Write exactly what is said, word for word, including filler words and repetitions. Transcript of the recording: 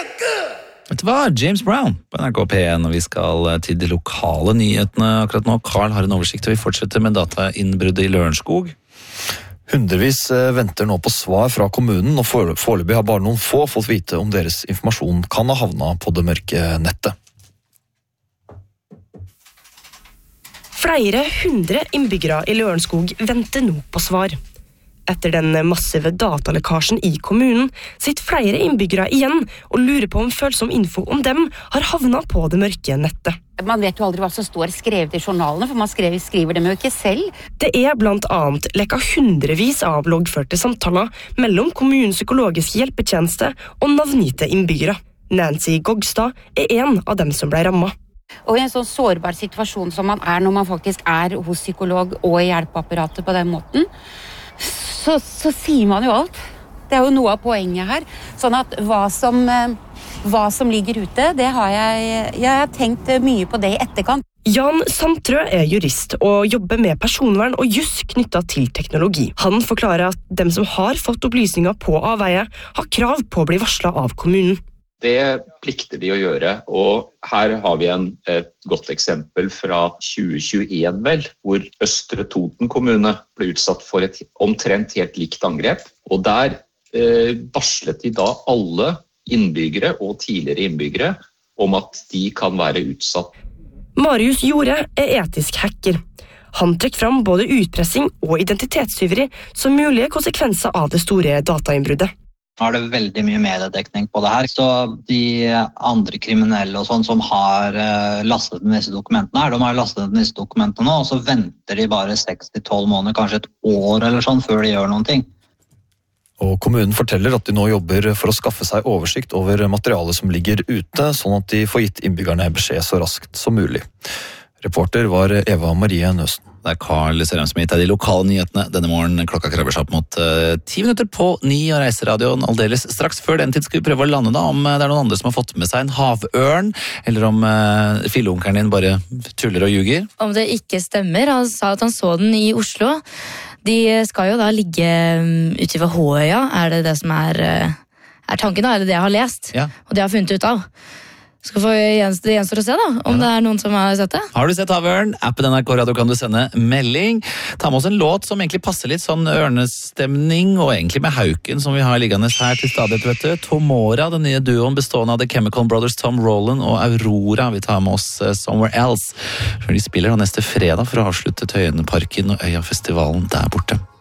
Vet du hva? James Brown på N R K P en, og vi skal til de lokale nyhetene akkurat nå. Carl har en oversikt, og vi fortsetter med datainnbruddet i Lørenskog. Hundrevis venter nå på svar fra kommunen, og foreløpig har bare noen få fått vite om deres informasjon kan ha havnet på det mørke nettet. Flere hundre innbyggere i Lørenskog venter nå på svar. Etter den massive datalekkasjen i kommunen sitter flere innbyggere igjen og lurer på om følsom info om dem har havnet på det mørke nettet. Man vet jo aldri hva som står skrevet i journalene, for man skriver, skriver dem jo ikke selv. Det er blant annet lekka hundrevis av loggførte samtaler mellom kommunens psykologiske hjelpetjeneste og navngitte innbyggere. Nancy Gogstad er en av dem som ble rammet. Og i en sånn sårbar situasjon som man er når man faktisk er hos psykolog og i hjelpeapparatet på den måten, Så, så sier man jo alt. Det er jo noe av poenget her. Sånn at hva som, hva som ligger ute, det har jeg, jeg har tenkt mye på det i etterkant. Jan Sandtrø er jurist og jobber med personvern og juss knyttet til teknologi. Han forklarer at dem som har fått opplysninger på avveie, har krav på å bli varslet av kommunen. Det plikter de å gjøre, og her har vi en, et godt eksempel fra tjue tjueen vel, hvor Østre Toten kommune ble utsatt for et omtrent helt likt angrep, og der eh, varslet de da alle innbyggere og tidligere innbyggere om at de kan være utsatt. Marius Jorde er etisk hacker. Han trekker fram både utpressing og identitetstyveri som mulige konsekvenser av det store datainnbruddet. Nå er det veldig mye mediedekning på det her, så de andre kriminelle og sånn som har lastet ned disse dokumentene her, de har lastet ned disse dokumentene nå, og så venter de bare seks til tolv måneder, kanskje et år eller sånn, før de gjør noen ting. Og kommunen forteller at de nå jobber for å skaffe seg oversikt over materialet som ligger ute, sånn at de får gitt innbyggerne beskjed så raskt som mulig. Reporter var Eva Marie Nøsten. Det er Carl Serem-Smith, de lokale nyhetene denne morgen. Klokka krabber seg opp mot uh, ti minutter på ni, og reiseradioen aldeles straks. Før den tid skal vi prøve å lande da, om det er noen andre som har fått med seg en havørn, eller om uh, filleonkeren din bare tuller og ljuger. Om det ikke stemmer, han sa at han så den i Oslo. De skal jo da ligge ute ved Håøya, er det det som er, er tanken da, er det det jeg har lest, ja. Og det jeg har funnet ut av. Skal få det gjenstår å se da, om ja. Det er noen som har sett det. Har du sett Havørn? Appen N R K Radio kan du sende melding. Ta med oss en låt som egentlig passer litt sånn ørnestemning, og egentlig med Hauken som vi har liggende her til stadighet, vet du. Tomora, den nye duoen bestående av The Chemical Brothers Tom Rowland og Aurora. Vi tar med oss Somewhere Else. For de spiller da neste fredag for å avslutte Tøyenparken og Øyafestivalen der borte.